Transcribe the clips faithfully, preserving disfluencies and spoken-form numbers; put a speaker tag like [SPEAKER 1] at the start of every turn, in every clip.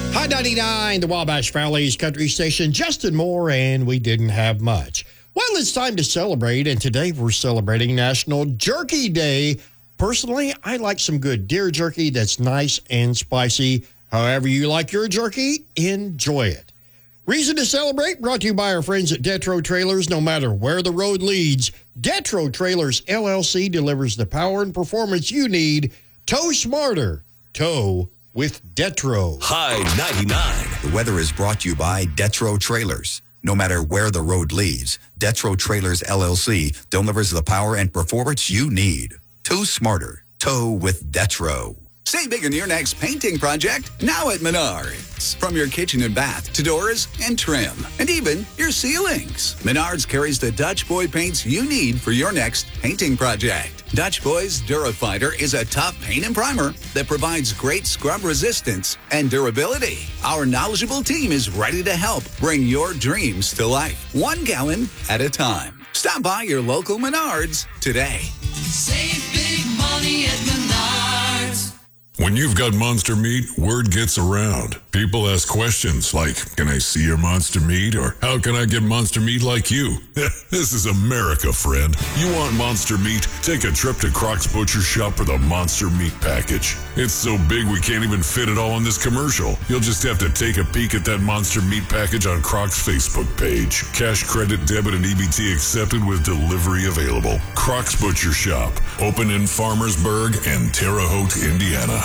[SPEAKER 1] High ninety-nine, the Wabash Valley's country station, Justin Moore, and we didn't have much. Well, it's time to celebrate, and today we're celebrating National Jerky Day. Personally, I like some good deer jerky that's nice and spicy. However you like your jerky, enjoy it. Reason to celebrate, brought to you by our friends at Detro Trailers. No matter where the road leads, Detro Trailers, L L C delivers the power and performance you need. Tow smarter. Tow with Detro.
[SPEAKER 2] High ninety-nine.
[SPEAKER 3] The weather is brought to you by Detro Trailers. No matter where the road leads, Detro Trailers, L L C delivers the power and performance you need. Tow smarter. Tow with Detro.
[SPEAKER 4] Save big on your next painting project now at Menards. From your kitchen and bath to doors and trim, and even your ceilings. Menards carries the Dutch Boy paints you need for your next painting project. Dutch Boy's Durafighter is a tough paint and primer that provides great scrub resistance and durability. Our knowledgeable team is ready to help bring your dreams to life, one gallon at a time. Stop by your local Menards today.
[SPEAKER 5] Save big money at Menards.
[SPEAKER 6] When you've got monster meat, word gets around. People ask questions like, can I see your monster meat? Or how can I get monster meat like you? This is America, friend. You want monster meat? Take a trip to Croc's Butcher Shop for the monster meat package. It's so big we can't even fit it all in this commercial. You'll just have to take a peek at that monster meat package on Croc's Facebook page. Cash, credit, debit, and E B T accepted with delivery available. Croc's Butcher Shop, open in Farmersburg and Terre Haute, Indiana.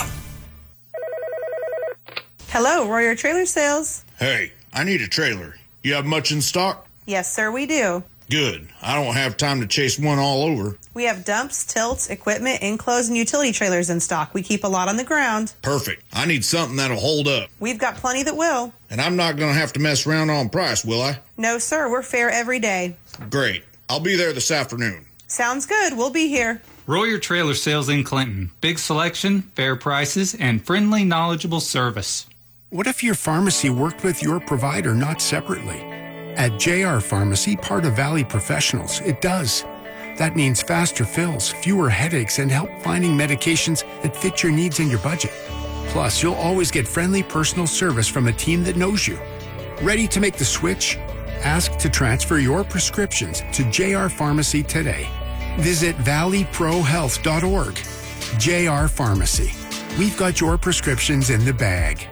[SPEAKER 7] Hello, Royer Trailer Sales.
[SPEAKER 8] Hey, I need a trailer. You have much in stock?
[SPEAKER 7] Yes, sir, we do.
[SPEAKER 8] Good. I don't have time to chase one all over.
[SPEAKER 7] We have dumps, tilts, equipment, enclosed, and utility trailers in stock. We keep a lot on the ground.
[SPEAKER 8] Perfect. I need something that'll hold up.
[SPEAKER 7] We've got plenty that will.
[SPEAKER 8] And I'm not going to have to mess around on price, will I?
[SPEAKER 7] No, sir. We're fair every day.
[SPEAKER 8] Great. I'll be there this afternoon.
[SPEAKER 7] Sounds good. We'll be here.
[SPEAKER 9] Royer Trailer Sales in Clinton. Big selection, fair prices, and friendly, knowledgeable service.
[SPEAKER 10] What if your pharmacy worked with your provider, not separately? At J R Pharmacy, part of Valley Professionals, it does. That means faster fills, fewer headaches, and help finding medications that fit your needs and your budget. Plus, you'll always get friendly personal service from a team that knows you. Ready to make the switch? Ask to transfer your prescriptions to J R Pharmacy today. Visit valley pro health dot org. J R Pharmacy. We've got your prescriptions in the bag.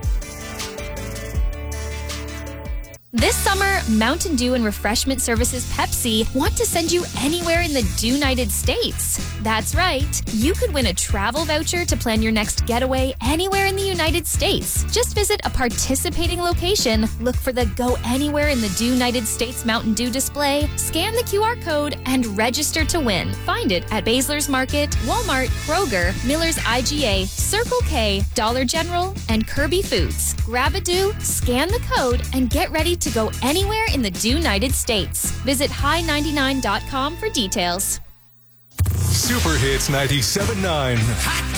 [SPEAKER 11] This summer, Mountain Dew and Refreshment Services Pepsi want to send you anywhere in the United States. That's right. You could win a travel voucher to plan your next getaway anywhere in the United States. Just visit a participating location, look for the Go Anywhere in the United States Mountain Dew display, scan the Q R code, and register to win. Find it at Basler's Market, Walmart, Kroger, Miller's I G A, Circle K, Dollar General, and Kirby Foods. Grab a Dew, scan the code, and get ready to go anywhere in the United States. Visit high ninety-nine dot com for details.
[SPEAKER 2] Super Hits ninety-seven point nine.